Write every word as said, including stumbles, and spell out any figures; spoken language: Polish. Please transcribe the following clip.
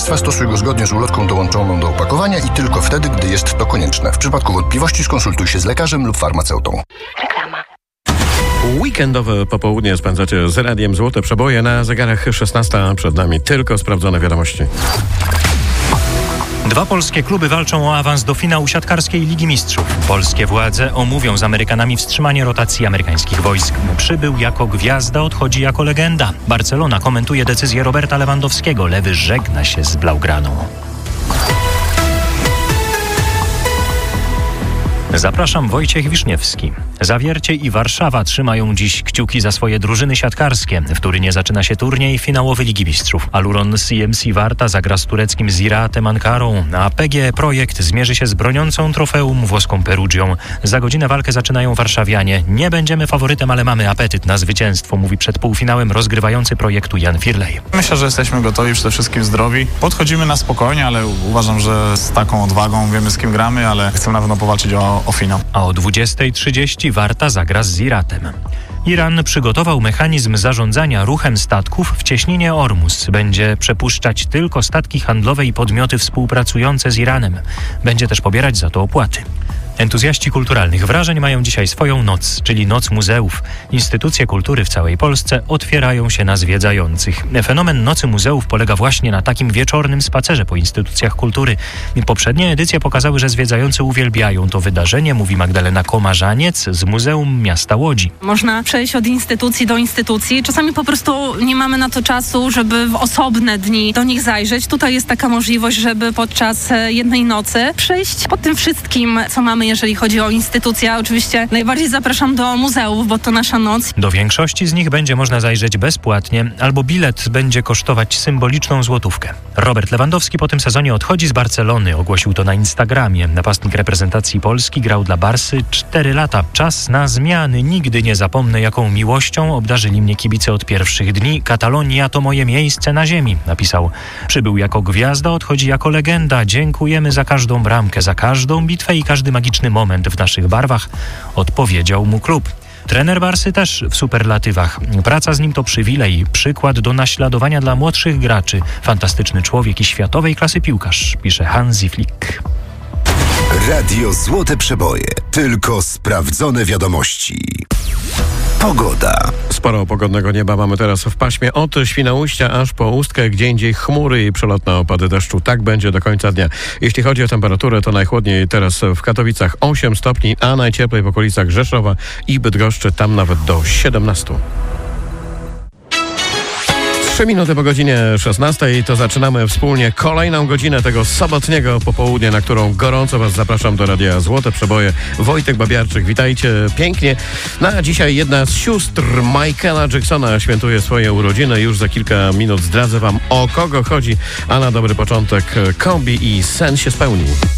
bezpieczeństwa stosuj go zgodnie z ulotką dołączoną do opakowania i tylko wtedy, gdy jest to konieczne. W przypadku wątpliwości skonsultuj się z lekarzem lub farmaceutą. Reklama. Weekendowe popołudnie spędzacie z Radiem Złote Przeboje. Na zegarach szesnasta, przed nami tylko sprawdzone wiadomości. Dwa polskie kluby walczą o awans do finału siatkarskiej Ligi Mistrzów. Polskie władze omówią z Amerykanami wstrzymanie rotacji amerykańskich wojsk. Przybył jako gwiazda, odchodzi jako legenda. Barcelona komentuje decyzję Roberta Lewandowskiego. Lewy żegna się z Blaugraną. Zapraszam, Wojciech Wiszniewski. Zawiercie i Warszawa trzymają dziś kciuki za swoje drużyny siatkarskie. W Turynie zaczyna się turniej finałowy Ligi Mistrzów. Aluron C M C Warta zagra z tureckim Ziratem Ankarą, a P G E Projekt zmierzy się z broniącą trofeum włoską Perugią. Za godzinę walkę zaczynają warszawianie. Nie będziemy faworytem, ale mamy apetyt na zwycięstwo, mówi przed półfinałem rozgrywający projektu Jan Firlej. Myślę, że jesteśmy gotowi, przede wszystkim zdrowi. Podchodzimy na spokojnie, ale uważam, że z taką odwagą wiemy, z kim gramy, ale chcemy na pewno powalczyć o, o finał. A o dwudziestej trzydzieści Warta zagra z Ziratem. Iran przygotował mechanizm zarządzania ruchem statków w cieśninie Ormus. Będzie przepuszczać tylko statki handlowe i podmioty współpracujące z Iranem. Będzie też pobierać za to opłaty. Entuzjaści kulturalnych wrażeń mają dzisiaj swoją noc, czyli Noc Muzeów. Instytucje kultury w całej Polsce otwierają się na zwiedzających. Fenomen Nocy Muzeów polega właśnie na takim wieczornym spacerze po instytucjach kultury. Poprzednie edycje pokazały, że zwiedzający uwielbiają to wydarzenie, mówi Magdalena Komarzaniec z Muzeum Miasta Łodzi. Można przejść od instytucji do instytucji. Czasami po prostu nie mamy na to czasu, żeby w osobne dni do nich zajrzeć. Tutaj jest taka możliwość, żeby podczas jednej nocy przejść po tym wszystkim, co mamy, jeżeli chodzi o instytucje. Oczywiście najbardziej zapraszam do muzeów, bo to nasza noc. Do większości z nich będzie można zajrzeć bezpłatnie, albo bilet będzie kosztować symboliczną złotówkę. Robert Lewandowski po tym sezonie odchodzi z Barcelony. Ogłosił to na Instagramie. Napastnik reprezentacji Polski grał dla Barsy cztery lata. Czas na zmiany. Nigdy nie zapomnę, jaką miłością obdarzyli mnie kibice od pierwszych dni. Katalonia to moje miejsce na ziemi, napisał. Przybył jako gwiazda, odchodzi jako legenda. Dziękujemy za każdą bramkę, za każdą bitwę i każdy magiczny moment w naszych barwach, odpowiedział mu klub. Trener Barsy też w superlatywach. Praca z nim to przywilej, przykład do naśladowania dla młodszych graczy. Fantastyczny człowiek i światowej klasy piłkarz, pisze Hansi Flick. Radio Złote Przeboje. Tylko sprawdzone wiadomości. Pogoda. Sporo pogodnego nieba mamy teraz w paśmie od Świnoujścia aż po Ustkę, gdzie indziej chmury i przelotne opady deszczu. Tak będzie do końca dnia. Jeśli chodzi o temperaturę, to najchłodniej teraz w Katowicach osiem stopni, a najcieplej w okolicach Rzeszowa i Bydgoszczy, tam nawet do siedemnastu. Trzy minuty po godzinie szesnastej to zaczynamy wspólnie kolejną godzinę tego sobotniego popołudnia, na którą gorąco Was zapraszam do Radia Złote Przeboje. Wojtek Babiarczyk, witajcie pięknie. Na dzisiaj jedna z sióstr Michaela Jacksona świętuje swoje urodziny. Już za kilka minut zdradzę Wam, o kogo chodzi, a na dobry początek Kombi i Sen się spełni.